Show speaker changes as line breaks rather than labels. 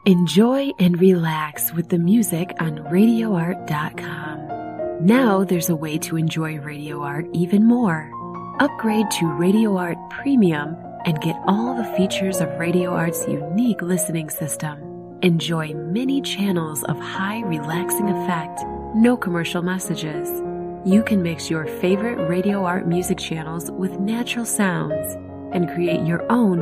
Enjoy and relax with the music on RadioArt.com. Now there's a way to enjoy Radio Art even more. Upgrade to Radio Art Premium and get all the features of Radio Art's unique listening system. Enjoy many channels of high relaxing effect, no commercial messages. You can mix your favorite Radio Art music channels with natural sounds and create your own